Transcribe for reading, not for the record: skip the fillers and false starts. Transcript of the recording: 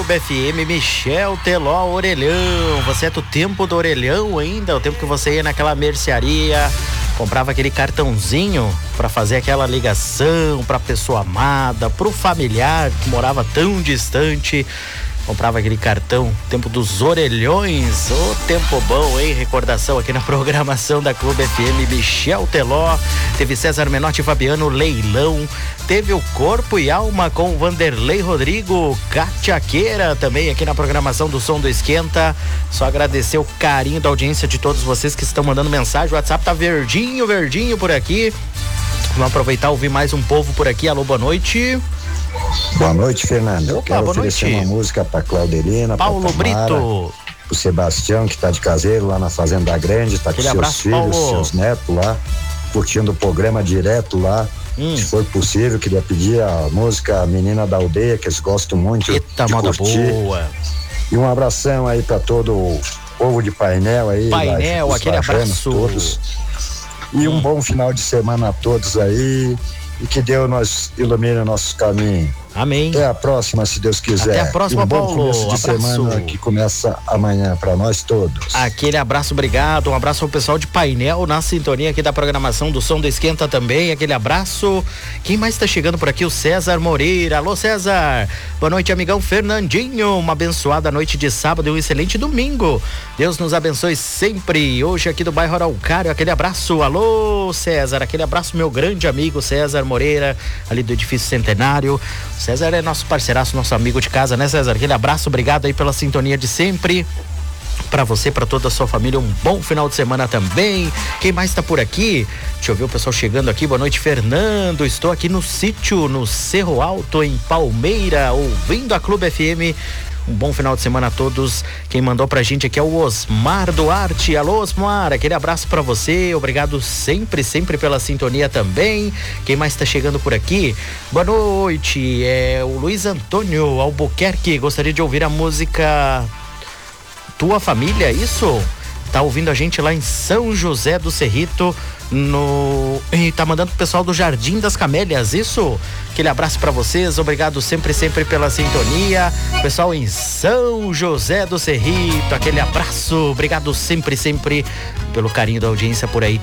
Clube FM, Michel Teló Orelhão. Você é do tempo do orelhão ainda? O tempo que você ia naquela mercearia, comprava aquele cartãozinho para fazer aquela ligação para pessoa amada, pro familiar que morava tão distante. Comprava aquele cartão, tempo dos orelhões. Ô, tempo bom, hein? Recordação aqui na programação da Clube FM. Michel Teló, teve César Menotti e Fabiano Leilão, teve o Corpo e Alma com Vanderlei Rodrigo, Catiaqueira também aqui na programação do Som do Esquenta. Só agradecer o carinho da audiência de todos vocês que estão mandando mensagem. O WhatsApp tá verdinho por aqui. Vamos aproveitar e ouvir mais um povo por aqui. Alô, boa noite. Boa noite, Fernando. Eu quero oferecer uma música para Claudelina, Paulo Brito, o Sebastião, que tá de caseiro lá na Fazenda Grande, tá com seus filhos, seus netos lá, curtindo o programa direto lá. Se for possível, queria pedir a música Menina da Aldeia, que eles gostam muito. Eita, de moda curtir. Boa. E um abração aí para todo o povo de Painel aí. Painel, lá, aquele abraço. Todos. E um bom final de semana a todos aí. E que Deus nos ilumine nossos caminhos. Amém. Até a próxima, se Deus quiser. Até a próxima, e um bom Paulo. começo de semana que começa amanhã para nós todos. Aquele abraço, obrigado. Um abraço ao pessoal de Painel na sintonia aqui da programação do Som do Esquenta também. Aquele abraço. Quem mais tá chegando por aqui? O César Moreira. Alô, César. Boa noite, amigão Fernandinho. Uma abençoada noite de sábado e um excelente domingo. Deus nos abençoe sempre. Hoje aqui do bairro Araucário. Aquele abraço. Alô, César. Aquele abraço, meu grande amigo César Moreira, ali do Edifício Centenário. César é nosso parceiraço, nosso amigo de casa, né, César? Aquele abraço, obrigado aí pela sintonia de sempre. Pra você, pra toda a sua família, um bom final de semana também. Quem mais tá por aqui? Deixa eu ver o pessoal chegando aqui. Boa noite, Fernando. Estou aqui no sítio, no Cerro Alto, em Palmeira, ouvindo a Clube FM. Um bom final de semana a todos. Quem mandou pra gente aqui é o Osmar Duarte. Alô, Osmar, aquele abraço pra você. Obrigado sempre pela sintonia também. Quem mais tá chegando por aqui? Boa noite, é o Luiz Antônio Albuquerque. Gostaria de ouvir a música Tua Família, isso? Tá ouvindo a gente lá em São José do Cerrito, e tá mandando pro pessoal do Jardim das Camélias, isso? Aquele abraço pra vocês, obrigado sempre pela sintonia. Pessoal em São José do Cerrito, aquele abraço, obrigado sempre pelo carinho da audiência por aí